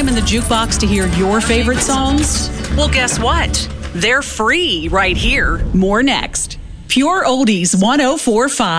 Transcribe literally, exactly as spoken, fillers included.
time in the jukebox to hear your favorite songs? Well, guess what? They're free right here. More next. Pure Oldies one oh four point five.